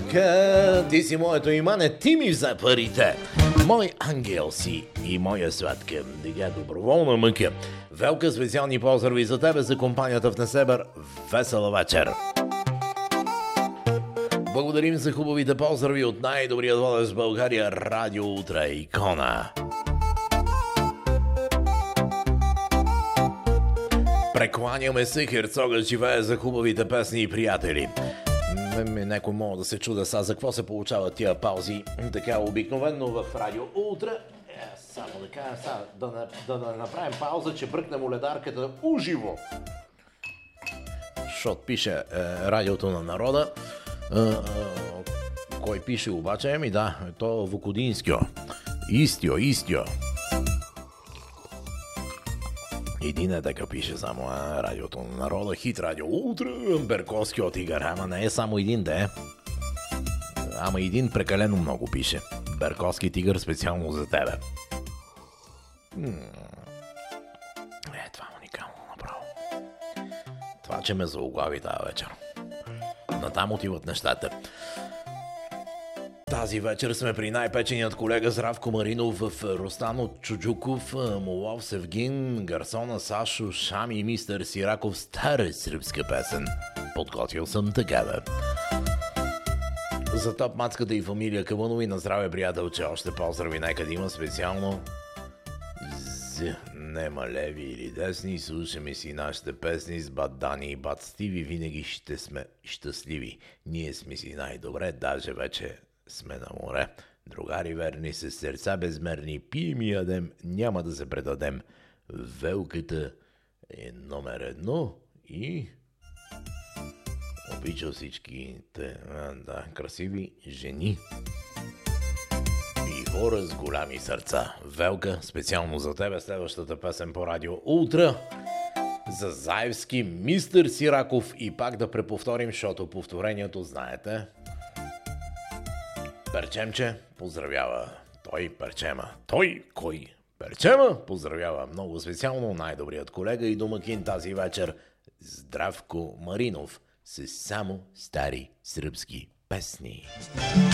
Вика, ти си моето имане, ти ми взе парите. Мой ангел си и моя сладка. Дига доброволна мъка. Велка, специални поздрави за тебе, за компанията в Несебър. Весела вечер. Благодарим за хубавите поздрави от най-добрият водещ в България, Радио Утре Икона. Прекланяме се, Херцога живее за хубавите песни и приятели. Някой мога да се чуда са за какво се получават тия паузи. Така обикновено в Радио Утре. Само да кажа сега, да направим пауза, че бръкнем уледарката уживо. Защото пише Радиото на народа. Кой пише обаче? Еми да, то Вукодинскио. Истио. Един е така пише само Радиото на народа, хит Радио Утре, Берковски от Игър, ама не е само един да е. Ама един прекалено много пише. Берковски тигър специално за тебе. Това е уникално направо. Това, че ме заоглави тази вечер. Натам отиват нещата. Тази вечер сме при най-печеният колега Здравко Маринов в Ростано Чуджуков, Молов Севгин, Гарсона Сашо, Шами и мистер Сираков, стара сръбска песен. Подготвил съм такава. За топ мацката и фамилия Кавунови на здраве, приятелче, още поздрави, нека да има специално нема леви или десни, слушаме си нашите песни с бат Дани и бат Стиви, винаги ще сме щастливи. Ние сме си най-добре, даже вече сме на море. Другари верни, с сърца безмерни, пием и ядем, няма да се предадем. Велката е номер едно и обича всичките красиви жени и хора с голями сърца. Велка, специално за тебе, следващата песен по Радио Ултра. За Заевски, мистер Сираков и пак да преповторим, защото повторението знаете. Перчемче поздравява. Той Перчема. Той кой? Перчема поздравява много специално най-добрият колега и домакин тази вечер Здравко Маринов с само стари сръбски песни.